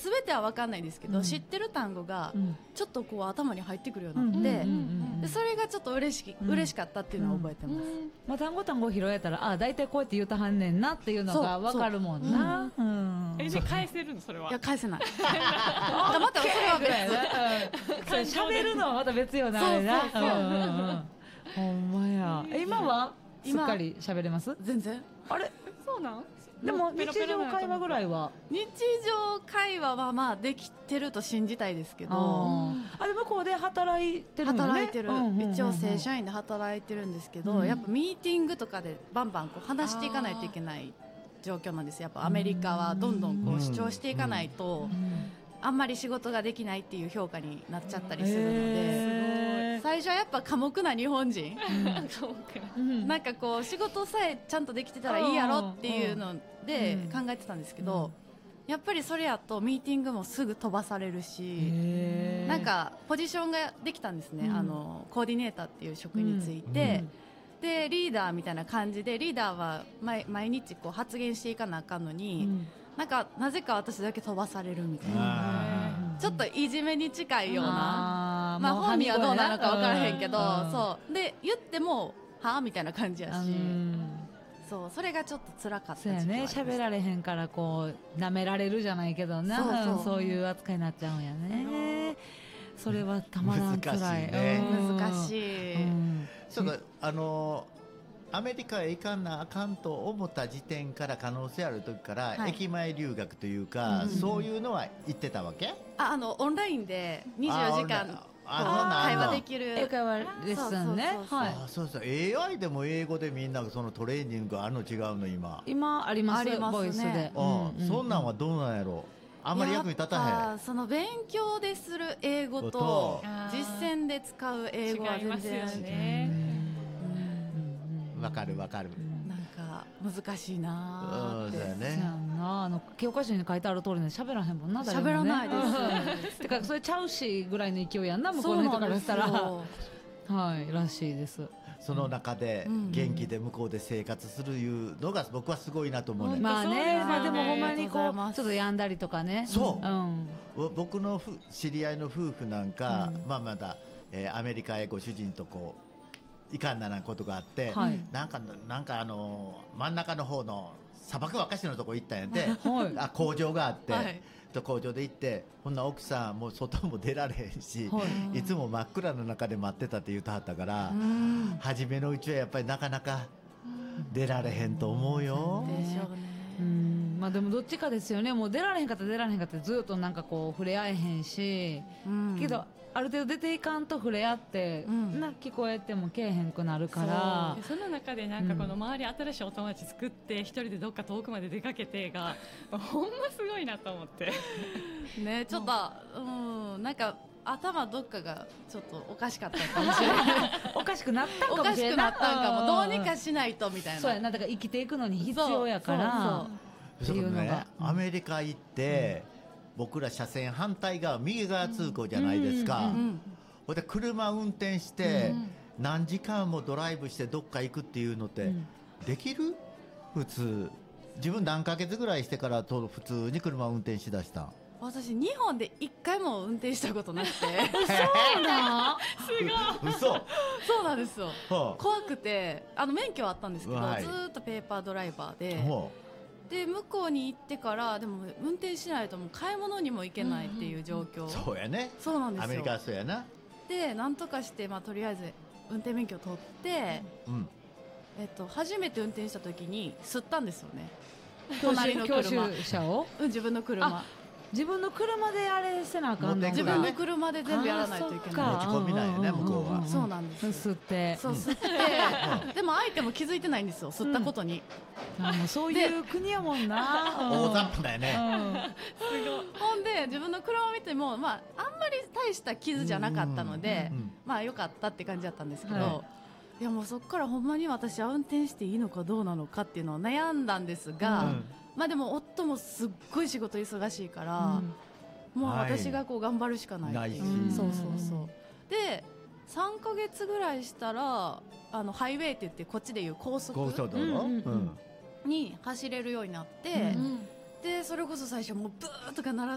全ては分かんないですけど、知ってる単語がちょっとこう頭に入ってくるようになって、でそれがちょっと嬉しかったっていうのを覚えてます。 まあ、単語拾えたらだいたいこうやって言うたはんねんなっていうのが分かるもんな。 で返せるのそれは？ いや返せない。またそれは別。喋るのはまた別よなあれな。ほんまや。今はすっかり喋れます？ 全然。 あれそうなん？ でも日常会話ぐらいは日常会話はまあできてると信じたいですけど、 れ向こうで働いてるのね。 働いてる、一応正社員で働いてるんですけど、やっぱミーティングとかでバンバンこう話していかないといけない状況なんです。やっぱアメリカはどんどんこう主張していかないとあんまり仕事ができないっていう評価になっちゃったりするので、最初はやっぱ寡黙な日本人なんかこう仕事さえちゃんとできてたらいいやろっていうので考えてたんですけど、やっぱりそれやとミーティングもすぐ飛ばされるし、なんかポジションができたんですね、コーディネーターっていう職について、でリーダーみたいな感じで、リーダーは毎日こう発言していかなあかんのに、なぜか私だけ飛ばされるみたいな、ちょっといじめに近いような、まあ本人はどうなのか分からへんけど、そうで言ってもはあみたいな感じやし、それがちょっと辛かった。 そうやね、喋られへんからこう舐められるじゃないけどな、そういう扱いになっちゃうんやね。それはたまらん辛い。 難しい。 ちょっとアメリカへ行かなあかんと思った時点から、可能性ある時から、駅前留学というか、そういうのは行ってたわけ？ オンラインで24時間会話できる英会話レッスンね。 そうそう、AI でも英語でみんなそのトレーニングあるの違うの？ 今あります、ボイスで。 そんなんはどうなんやろう？あんまり役に立たへん。 その勉強でする英語と実践で使う英語は全然違いますね。 わかる。 なんか難しいなーって。 そうやね。 教科書に書いてある通りで喋らへんもんな。 喋らないです。 てかそれちゃうしぐらいの勢いやんな、向こうの人からしたら。はいらしいです。 その中で元気で向こうで生活するいうのが僕はすごいなと思うね。 まあね、でもほんまにこうちょっと病んだりとかね。 そう、僕の知り合いの夫婦なんか、まだアメリカへご主人とこういかんなことがあって、なんか真ん中の方の砂漠ばかしのとこ行ったんやて、工場があって、工場で行って、ほんな奥さんもう外も出られへんし、いつも真っ暗の中で待ってたって言うてはったから、初めのうちはやっぱりなかなか出られへんと思うよ。 でしょうね。 まあでもどっちかですよね。もう出られへんかったらずっとなんかこう触れ合えへんし、けどある程度出ていかんと触れ合って、聞こえてもけえへんくなるから、 その中でなんかこの周り新しいお友達作って一人でどっか遠くまで出かけてがほんますごいなと思ってね、ちょっとなんか頭どっかがちょっとおかしかったかもしれないおかしくなったんかもしれない。 おかしくなったんかも、どうにかしないとみたいな。 そうやな、だから生きていくのに必要やからっていうのが、 アメリカ行って、僕ら車線反対側右側通行じゃないですか。ほいで車運転して何時間もドライブしてどっか行くっていうのってできる？普通自分何ヶ月ぐらいしてから普通に車運転しだした？ 私日本で1回も運転したことなくてそうなすごい嘘そうなんですよ。怖くて免許はあったんですけど、ずーっとペーパードライバーで向こうに行ってから、でも運転しないともう買い物にも行けないっていう状況。 そうやね。 そうなんですよ。 アメリカはそうやな。 でなんとかして、とりあえず運転免許を取って、初めて運転した時に吸ったんですよね。隣の車、 教習車を、 自分の車、 自分の車であれせなあかんの。 自分の車で全部やらないといけない。 持ち込みないよね、向こうは。 そうなんです。 吸って吸ってでも相手も気づいてないんですよ、吸ったことに。 そういう国やもんな。 大雑把だよね。 ほんで自分の車を見ても、あんまり大した傷じゃなかったので、良かったって感じだったんですけど、いやもうそこからほんまに私は運転していいのかどうなのかっていうのを悩んだんですが、でも夫もすっごい仕事忙しいから、もう私がこう頑張るしかないっていう。そうで3ヶ月ぐらいしたらハイウェイって言ってこっちでいう高速道路に走れるようになって、でそれこそ最初もうブーとか鳴ら